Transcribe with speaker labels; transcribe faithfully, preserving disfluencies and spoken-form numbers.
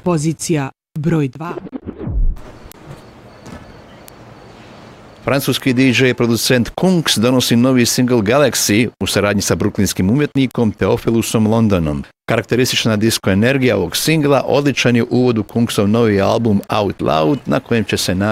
Speaker 1: Pozicija broj dva.
Speaker 2: Francuski D J i producent Kungs donosi novi singl Galaxy u saradnji sa bruklinskim umjetnikom Theophilusom Londonom. Karakteristična disko energija ovog singla odličan je uvod u Kungsov novi album Out Loud, na kojem će se naći